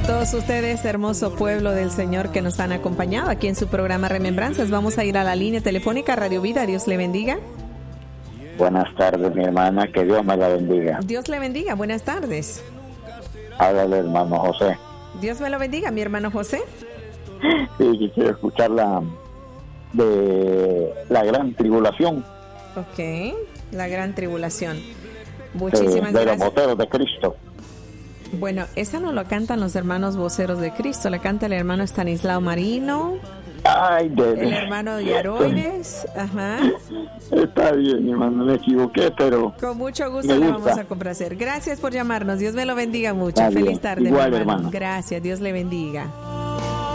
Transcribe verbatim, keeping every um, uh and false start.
para todos ustedes, hermoso pueblo del Señor que nos han acompañado aquí en su programa Remembranzas. Vamos a ir a la línea telefónica Radio Vida. Dios le bendiga. Buenas tardes, mi hermana, que Dios me la bendiga. Dios le bendiga, buenas tardes. Háblale, hermano José. Dios me lo bendiga, mi hermano José. Sí, quisiera escuchar la de la gran tribulación. Ok, la gran tribulación. Muchísimas de, de gracias. los voceros de Cristo. Bueno, esa no lo cantan los hermanos voceros de Cristo, la canta el hermano Estanislao Marino. Ay, de, de. El hermano Yaroides. Ajá. Está bien, hermano, me equivoqué, pero con mucho gusto le vamos a complacer. Gracias por llamarnos. Dios me lo bendiga mucho. Está Feliz bien. tarde, Igual, mi hermano. hermano. Gracias. Dios le bendiga.